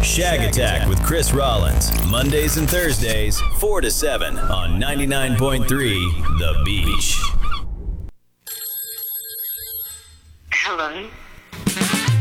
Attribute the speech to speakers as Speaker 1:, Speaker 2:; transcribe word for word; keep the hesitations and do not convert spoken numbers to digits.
Speaker 1: Shag Attack with Chris Rollins. Mondays and Thursdays, four to seven on ninety-nine point three The Beach.
Speaker 2: Hello?